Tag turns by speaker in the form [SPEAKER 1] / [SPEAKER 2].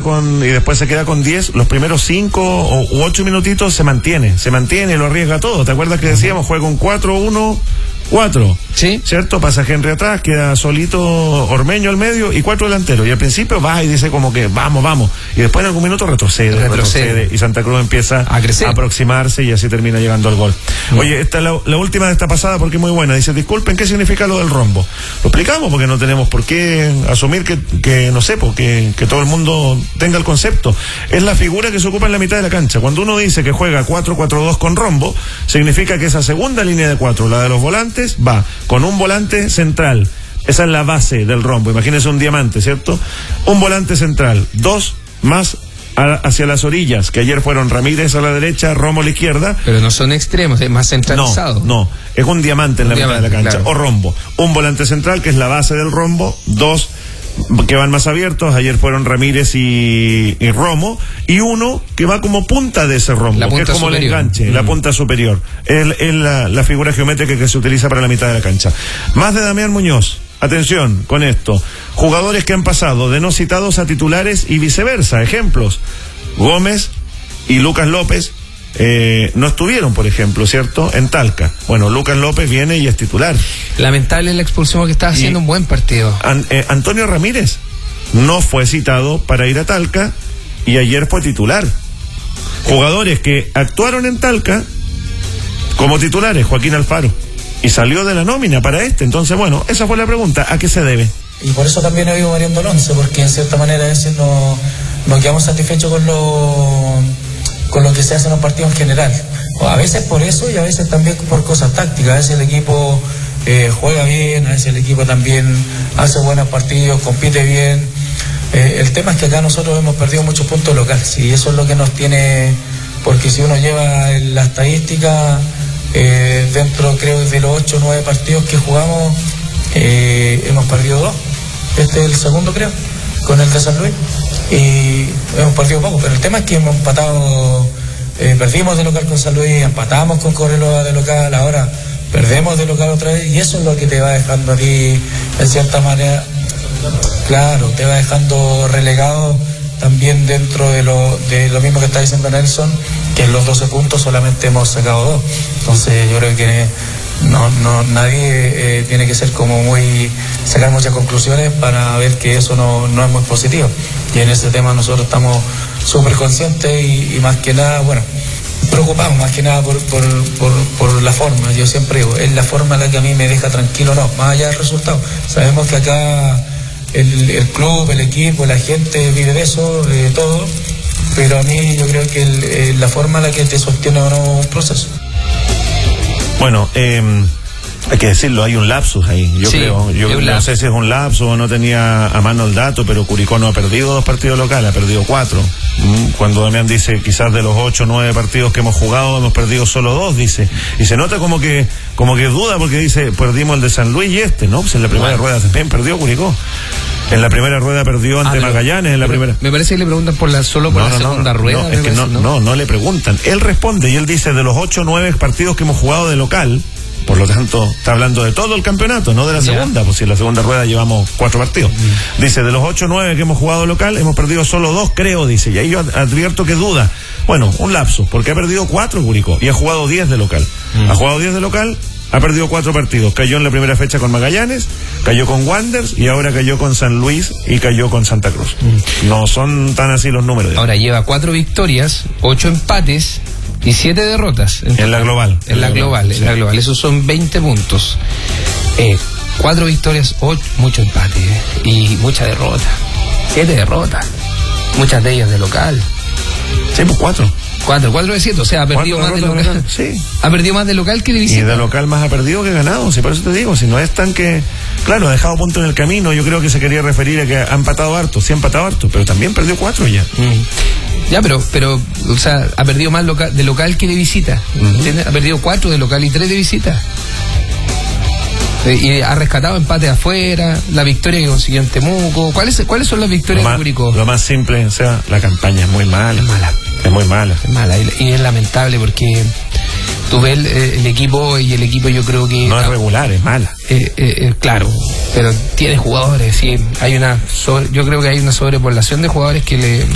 [SPEAKER 1] y después se queda con 10, los primeros 5 u 8 minutitos se mantiene, lo arriesga todo. ¿Te acuerdas que decíamos? Juega con 4-1-4,
[SPEAKER 2] sí,
[SPEAKER 1] ¿cierto? Pasa Henry atrás, queda solito Ormeño al medio y 4 delanteros. Y al principio va y dice como que vamos. Y después en algún minuto retrocede. Y Santa Cruz empieza a aproximarse y así termina llegando al gol. Oye, esta es la última de esta pasada porque es muy buena. Dice, disculpen, ¿qué significa lo del rombo? Lo explicamos porque no tenemos por qué asumir que no sé, porque que todo el mundo tenga el concepto. Es la figura que se ocupa en la mitad de la cancha. Cuando uno dice que juega 4-4-2 con rombo, significa que esa segunda línea de 4, la de los volantes, va con un volante central. Esa es la base del rombo. Imagínense un diamante, ¿cierto? Un volante central, 2 más hacia las orillas, que ayer fueron Ramírez a la derecha, Romo a la izquierda.
[SPEAKER 2] Pero no son extremos, es más centralizado.
[SPEAKER 1] No, es un diamante en la mitad de la cancha, claro. O rombo. Un volante central, que es la base del rombo, 2 que van más abiertos, ayer fueron Ramírez y Romo, y uno que va como punta de ese rombo, que es como superior. El enganche, la punta superior. Es la figura geométrica que se utiliza para la mitad de la cancha. Más de Damián Muñoz. Atención con esto. Jugadores que han pasado de no citados a titulares y viceversa. Ejemplos: Gómez y Lucas López no estuvieron, por ejemplo, ¿cierto? En Talca. Bueno, Lucas López viene y es titular.
[SPEAKER 2] Lamentable la expulsión, que estaba haciendo un buen partido.
[SPEAKER 1] Antonio Ramírez no fue citado para ir a Talca y ayer fue titular. Jugadores que actuaron en Talca como titulares, Joaquín Alfaro, y salió de la nómina para entonces, bueno, esa fue la pregunta, ¿a qué se debe?
[SPEAKER 3] Y por eso también ha ido variando el 11, porque en cierta manera a veces nos quedamos satisfechos con lo que se hace en los partidos en general. A veces por eso y a veces también por cosas tácticas. A veces el equipo juega bien, a veces el equipo también hace buenos partidos, compite bien. El tema es que acá nosotros hemos perdido muchos puntos locales y eso es lo que nos tiene, porque si uno lleva la estadística, dentro creo de los 8 o 9 partidos que jugamos, hemos perdido 2. Este es el segundo, creo, con el de San Luis, y hemos perdido poco, pero el tema es que hemos empatado, perdimos de local con San Luis, empatamos con Cobreloa de local, ahora perdemos de local otra vez, y eso es lo que te va dejando a ti, en cierta manera, claro, te va dejando relegado también dentro de lo mismo que está diciendo Nelson, que en los 12 puntos solamente hemos sacado 2. Entonces yo creo que nadie tiene que ser como sacar muchas conclusiones para ver que eso no es muy positivo. Y en ese tema nosotros estamos súper conscientes y más que nada, bueno, preocupados más que nada por la forma. Yo siempre digo, es la forma la que a mí me deja tranquilo, más allá del resultado. Sabemos que acá el club, el equipo, la gente vive de eso, todo, pero a mí yo creo que la forma la que te sostiene un proceso.
[SPEAKER 1] Bueno, hay que decirlo, hay un lapsus ahí, yo no sé si es un lapsus o no tenía a mano el dato, pero Curicó no ha perdido 2 partidos locales, ha perdido 4. Cuando Damián dice, quizás de los 8 o 9 partidos que hemos jugado, hemos perdido solo 2, dice, y se nota como que duda, porque dice, perdimos el de San Luis y pues en la primera rueda también perdió Curicó. En la primera rueda perdió ante Magallanes, en la primera.
[SPEAKER 2] Me parece que le preguntan por la segunda rueda.
[SPEAKER 1] No, es que no le preguntan. Él responde y él dice, de los 8 o 9 partidos que hemos jugado de local, por lo tanto, está hablando de todo el campeonato, no de la segunda, pues si en la segunda rueda llevamos 4 partidos. Dice, de los 8 o 9 que hemos jugado local, hemos perdido solo 2, creo, dice. Y ahí yo advierto que duda. Bueno, un lapsus, porque ha perdido 4 Curicó y ha jugado 10 de local. Ha jugado 10 de local, ha perdido 4 partidos. Cayó en la primera fecha con Magallanes, cayó con Wanderers y ahora cayó con San Luis y cayó con Santa Cruz. No son tan así los números.
[SPEAKER 2] Ahora lleva 4 victorias, 8 empates y 7 derrotas.
[SPEAKER 1] En la global.
[SPEAKER 2] En la global. Esos son 20 puntos. 4 victorias, 8, mucho empate y mucha derrota. 7 derrotas. Muchas de ellas de local.
[SPEAKER 1] Sí, pues 4
[SPEAKER 2] de 7, o sea, ha perdido más de local.
[SPEAKER 1] Sí.
[SPEAKER 2] Ha perdido más de local que de visita.
[SPEAKER 1] Y de local más ha perdido que ganado, si por eso te digo, si no es tan que, claro, ha dejado puntos en el camino. Yo creo que se quería referir a que ha empatado harto, sí ha empatado harto, pero también perdió 4 ya.
[SPEAKER 2] Ya, pero, o sea, ha perdido más de local que de visita. ¿Entiendes? Ha perdido 4 de local y 3 de visita. Y ha rescatado empate afuera, la victoria que consiguió en Temuco. ¿Cuáles son las victorias de Curicó?
[SPEAKER 1] Lo más simple, o sea, la campaña es muy mala. Es muy mala.
[SPEAKER 2] Es mala y es lamentable porque tú ves el equipo y el equipo yo creo que...
[SPEAKER 1] No es regular, es mala.
[SPEAKER 2] Claro, pero tiene jugadores, sí. Yo creo que hay una sobrepoblación de jugadores que